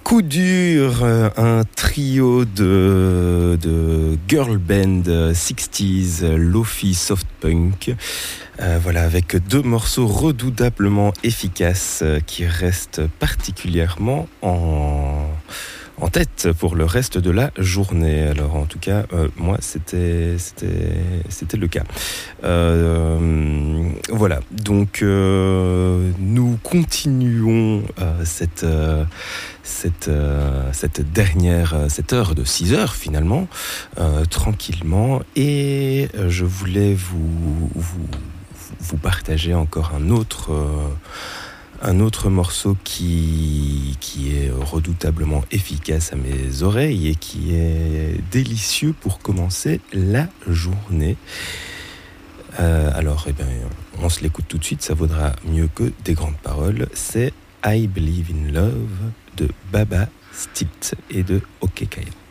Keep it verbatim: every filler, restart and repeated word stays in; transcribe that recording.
Coup dur, un trio de, de girl band sixties, lofi soft punk, euh, voilà, avec deux morceaux redoutablement efficaces qui restent particulièrement en, en tête pour le reste de la journée. Alors en tout cas, euh, moi c'était, c'était, c'était le cas. Euh, voilà, donc euh, nous continuons euh, cette... Euh, Cette, euh, cette dernière, cette heure de six heures finalement, euh, tranquillement, et je voulais vous, vous, vous partager encore un autre, euh, un autre morceau qui, qui est redoutablement efficace à mes oreilles et qui est délicieux pour commencer la journée. Euh, alors, eh bien, on se l'écoute tout de suite, ça vaudra mieux que des grandes paroles. C'est I Believe in Love de Baba Stipt et de OK Kaya.